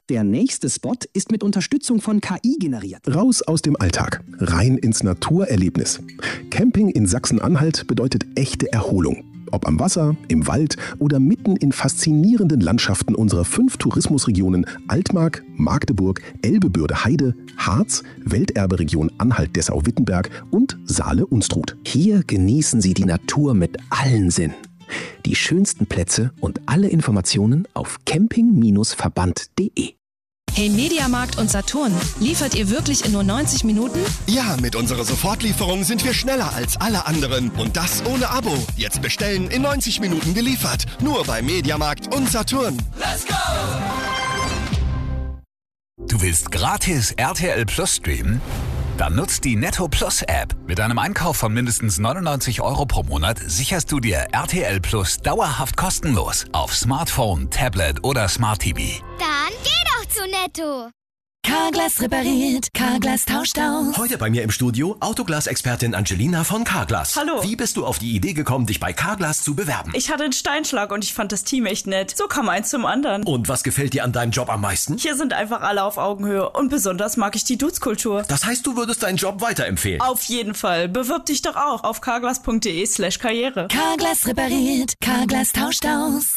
Der nächste Spot ist mit Unterstützung von KI generiert. Raus aus dem Alltag, rein ins Naturerlebnis. Camping in Sachsen-Anhalt bedeutet echte Erholung. Ob am Wasser, im Wald oder mitten in faszinierenden Landschaften unserer 5 Tourismusregionen Altmark, Magdeburg, Elbe-Bürde-Heide, Harz, Welterberegion Anhalt-Dessau-Wittenberg und Saale-Unstrut. Hier genießen Sie die Natur mit allen Sinnen. Die schönsten Plätze und alle Informationen auf camping-verband.de. Hey Mediamarkt und Saturn, liefert ihr wirklich in nur 90 Minuten? Ja, mit unserer Sofortlieferung sind wir schneller als alle anderen. Und das ohne Abo. Jetzt bestellen, in 90 Minuten geliefert. Nur bei Mediamarkt und Saturn. Let's go! Du willst gratis RTL Plus streamen? Dann nutzt die Netto Plus App. Mit einem Einkauf von mindestens 99 € pro Monat sicherst du dir RTL Plus dauerhaft kostenlos auf Smartphone, Tablet oder Smart TV. Dann geh doch zu Netto. Carglass repariert, Carglass tauscht aus. Heute bei mir im Studio Autoglas-Expertin Angelina von Carglass. Hallo. Wie bist du auf die Idee gekommen, dich bei Carglass zu bewerben? Ich hatte einen Steinschlag und ich fand das Team echt nett. So kam eins zum anderen. Und was gefällt dir an deinem Job am meisten? Hier sind einfach alle auf Augenhöhe und besonders mag ich die Dudes-Kultur. Das heißt, du würdest deinen Job weiterempfehlen? Auf jeden Fall. Bewirb dich doch auch auf carglass.de/karriere. Carglass repariert, Carglass tauscht aus.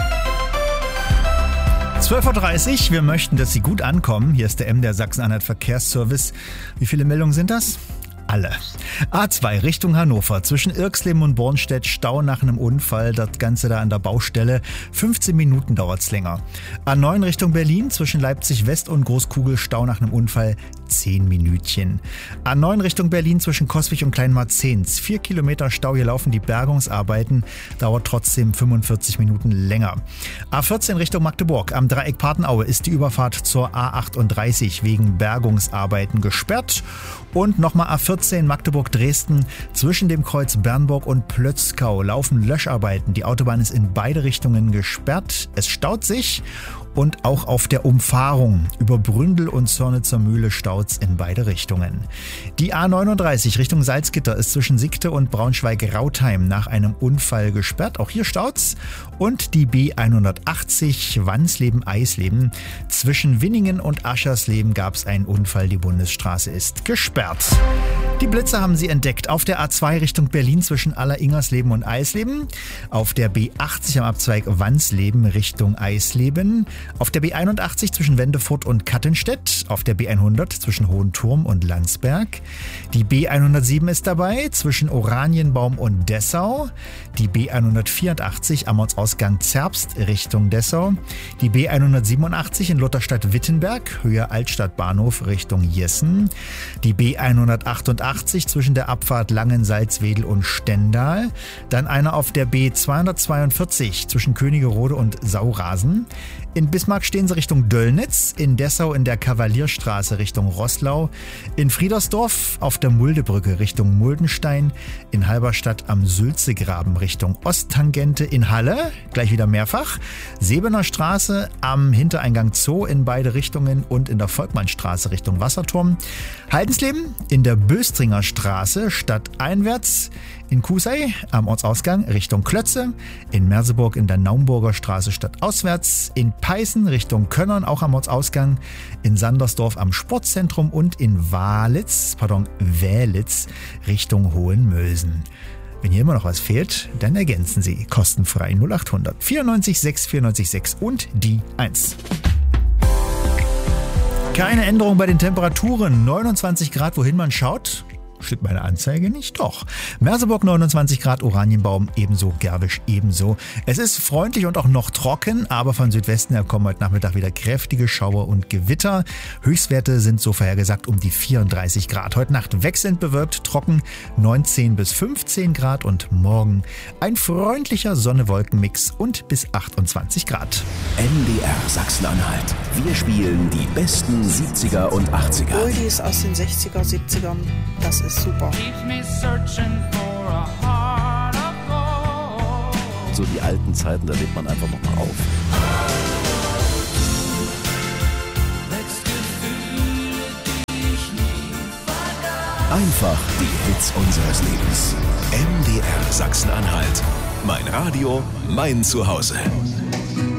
12:30 Uhr, wir möchten, dass Sie gut ankommen. Hier ist der MDR Sachsen-Anhalt Verkehrsservice. Wie viele Meldungen sind das? Alle. A2 Richtung Hannover, zwischen Irxleben und Bornstedt, Stau nach einem Unfall, das Ganze da an der Baustelle. 15 Minuten dauert's länger. A9 Richtung Berlin, zwischen Leipzig West und Großkugel, Stau nach einem Unfall, 10 Minütchen. A9 Richtung Berlin, zwischen Coswig und Kleinmarzens, 4 Kilometer Stau, hier laufen die Bergungsarbeiten, dauert trotzdem 45 Minuten länger. A14 Richtung Magdeburg, am Dreieck Partenaue ist die Überfahrt zur A38 wegen Bergungsarbeiten gesperrt. Und nochmal A14 Magdeburg-Dresden, zwischen dem Kreuz Bernburg und Plötzkau laufen Löscharbeiten. Die Autobahn ist in beide Richtungen gesperrt. Es staut sich. Und auch auf der Umfahrung über Bründel und Zörnitzer Mühle staut's in beide Richtungen. Die A39 Richtung Salzgitter ist zwischen Siegte und Braunschweig-Rautheim nach einem Unfall gesperrt. Auch hier staut's. Und die B180 Wansleben-Eisleben. Zwischen Winningen und Aschersleben gab's einen Unfall. Die Bundesstraße ist gesperrt. Die Blitze haben sie entdeckt. Auf der A2 Richtung Berlin zwischen Aller-Ingersleben und Eisleben. Auf der B80 am Abzweig Wansleben Richtung Eisleben. Auf der B81 zwischen Wendefurt und Kattenstedt. Auf der B100 zwischen Hohenturm und Landsberg. Die B107 ist dabei zwischen Oranienbaum und Dessau. Die B184 am Ortsausgang Zerbst Richtung Dessau. Die B187 in Lutherstadt-Wittenberg, Höhe Altstadtbahnhof Richtung Jessen. Die B188 zwischen der Abfahrt Langensalzwedel und Stendal. Dann einer auf der B242 zwischen Königerode und Saurasen. In Bismarck stehen sie Richtung Döllnitz, in Dessau in der Kavalierstraße Richtung Roßlau, in Friedersdorf auf der Muldebrücke Richtung Muldenstein, in Halberstadt am Sülzegraben Richtung Osttangente, in Halle, gleich wieder mehrfach, Sebener Straße am Hintereingang Zoo in beide Richtungen und in der Volkmannstraße Richtung Wasserturm, Haldensleben in der Böstringer Straße stadteinwärts, in Kusei am Ortsausgang Richtung Klötze, in Merseburg in der Naumburger Straße stadtauswärts, in Peißen Richtung Könnern auch am Ortsausgang, in Sandersdorf am Sportzentrum und in Wälitz Richtung Hohenmösen. Wenn hier immer noch was fehlt, dann ergänzen Sie kostenfrei 0800 94 6 94 6 und die 1. Keine Änderung bei den Temperaturen. 29 Grad, wohin man schaut. Stimmt meine Anzeige nicht? Doch. Merseburg 29 Grad, Oranienbaum ebenso, Gerwisch ebenso. Es ist freundlich und auch noch trocken, aber von Südwesten her kommen heute Nachmittag wieder kräftige Schauer und Gewitter. Höchstwerte sind so vorhergesagt um die 34 Grad. Heute Nacht wechselnd bewölkt, trocken 19 bis 15 Grad und morgen ein freundlicher Sonne-Wolken-Mix und bis 28 Grad. MDR Sachsen-Anhalt. Wir spielen die besten 70er und 80er. Oldies aus den 60er, 70ern. Das ist super. So die alten Zeiten, da lebt man einfach noch mal auf. Einfach die Hits unseres Lebens. MDR Sachsen-Anhalt. Mein Radio, mein Zuhause.